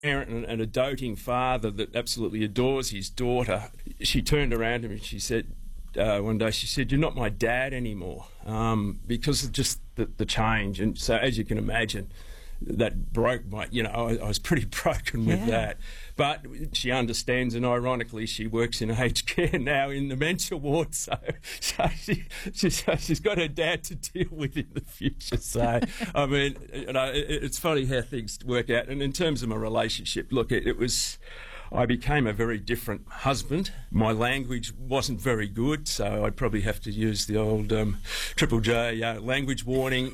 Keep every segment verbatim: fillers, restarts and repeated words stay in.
parent and, and a doting father that absolutely adores his daughter. She turned around to me and she said, uh, one day, she said, "You're not my dad anymore," um, because of just the, the change. And so, as you can imagine, that broke my, you know, I, I was pretty broken with Yeah. that. But she understands, and ironically, she works in aged care now in the dementia ward, so, so she, she, so she's got her dad to deal with in the future. So, I mean, you know, it, it's funny how things work out. And in terms of my relationship, look, it, it was... I became a very different husband. My language wasn't very good, so I'd probably have to use the old um, Triple J uh, language warning.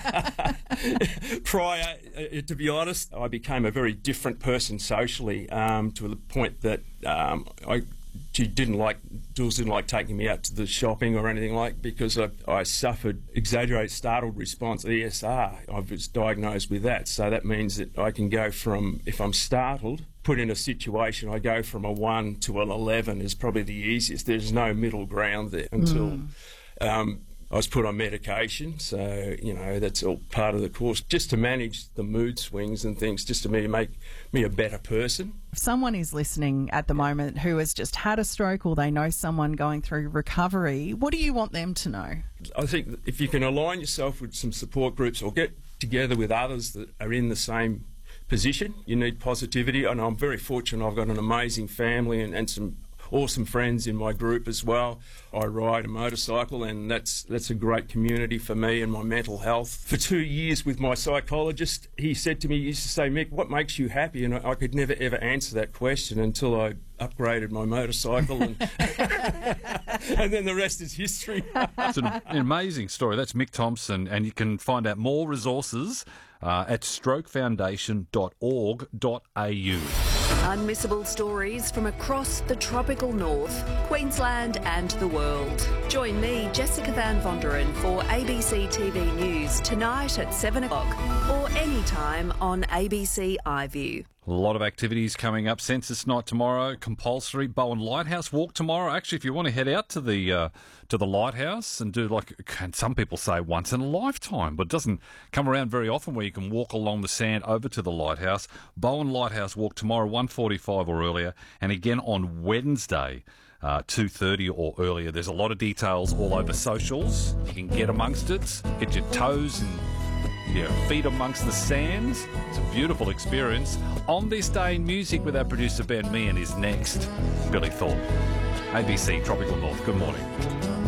Prior, uh, to be honest, I became a very different person socially, um, to the point that um, I she didn't like, Jules didn't like taking me out to the shopping or anything like, because I, I suffered exaggerated startled response, E S R. I was diagnosed with that, so that means that I can go from, if I'm startled, put in a situation, I go from a one to an eleven is probably the easiest. There's no middle ground there until mm. um, I was put on medication. So, you know, that's all part of the course, just to manage the mood swings and things, just to me make me a better person. If someone is listening at the moment who has just had a stroke, or they know someone going through recovery, what do you want them to know? I think if you can align yourself with some support groups or get together with others that are in the same position, you need positivity. And I'm very fortunate, I've got an amazing family and, and some awesome friends in my group as well. I ride a motorcycle, and that's that's a great community for me and my mental health. For two years with my psychologist, he said to me, he used to say, "Mick, what makes you happy?" And I, I could never ever answer that question until I upgraded my motorcycle, and, and then the rest is history. It's an, an amazing story. That's Mick Thompson, and you can find out more resources uh, at stroke foundation dot org dot a u. Unmissable stories from across the tropical north, Queensland and the world. Join me, Jessica Van Vonderen, for A B C T V News tonight at seven o'clock or anytime on A B C iView. A lot of activities coming up. Census night tomorrow, compulsory. Bowen Lighthouse walk tomorrow. Actually, if you want to head out to the uh, to the lighthouse and do, like, and some people say once in a lifetime, but it doesn't come around very often where you can walk along the sand over to the lighthouse. Bowen Lighthouse walk tomorrow, one forty-five or earlier, and again on Wednesday, uh, two thirty or earlier. There's a lot of details all over socials. You can get amongst it, get your toes and your feet amongst the sands. It's a beautiful experience. On This Day in Music with our producer Ben Meehan is next. Billy Thorpe, A B C Tropical North. Good morning.